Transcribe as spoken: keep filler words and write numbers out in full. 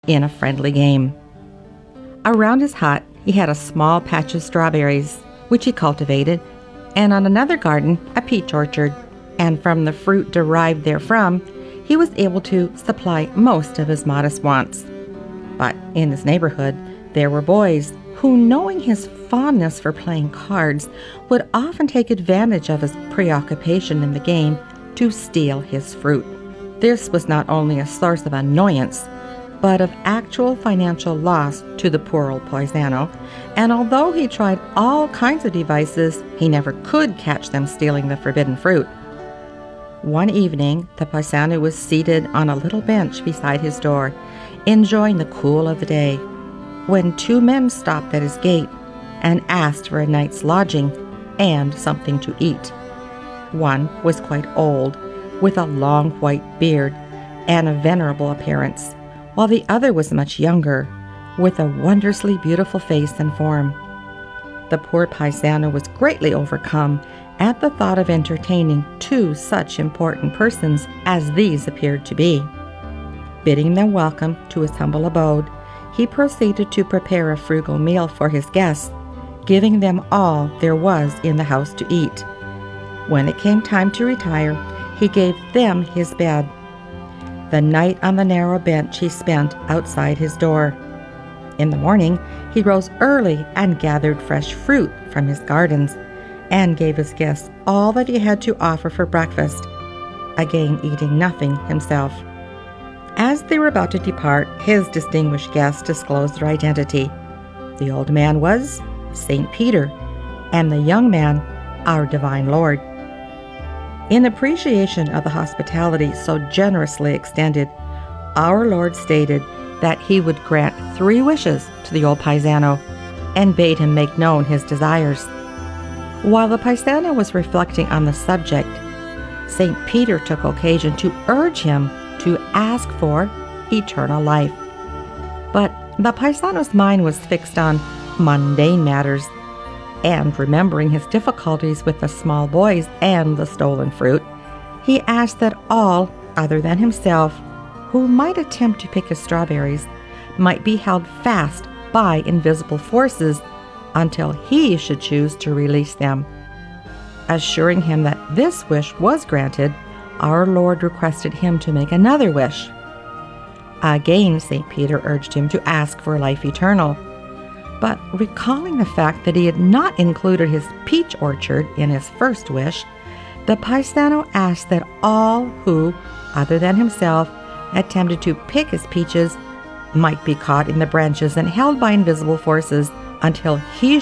in a friendly game. Around his hut, he had a small patch of strawberries, which he cultivated, and on another garden, a peach orchard, and from the fruit derived therefrom, he was able to supply most of his modest wants. But in his neighborhood, there were boys who, knowing his fondness for playing cards, would often take advantage of his preoccupation in the game to steal his fruit. This was not only a source of annoyance, but of actual financial loss to the poor old paisano, and although he tried all kinds of devices, he never could catch them stealing the forbidden fruit. One evening, the paisano was seated on a little bench beside his door, enjoying the cool of the day, when two men stopped at his gate and asked for a night's lodging and something to eat. One was quite old, with a long white beard and a venerable appearance, while the other was much younger, with a wondrously beautiful face and form. The poor paisano was greatly overcome at the thought of entertaining two such important persons as these appeared to be. Bidding them welcome to his humble abode, he proceeded to prepare a frugal meal for his guests, giving them all there was in the house to eat. When it came time to retire, he gave them his bed. The night on the narrow bench he spent outside his door. In the morning, he rose early and gathered fresh fruit from his gardens, and gave his guests all that he had to offer for breakfast, again eating nothing himself. As they were about to depart, his distinguished guests disclosed their identity. The old man was Saint Peter, and the young man, our divine Lord. In appreciation of the hospitality so generously extended, our Lord stated that he would grant three wishes to the old paisano, and bade him make known his desires. While the paisano was reflecting on the subject, Saint Peter took occasion to urge him to ask for eternal life. But the paisano's mind was fixed on mundane matters, and remembering his difficulties with the small boys and the stolen fruit, he asked that all other than himself who might attempt to pick his strawberries might be held fast by invisible forces until he should choose to release them. Assuring him that this wish was granted, our Lord requested him to make another wish. Again, Saint Peter urged him to ask for life eternal. But recalling the fact that he had not included his peach orchard in his first wish, the paisano asked that all who, other than himself, attempted to pick his peaches might be caught in the branches and held by invisible forces until he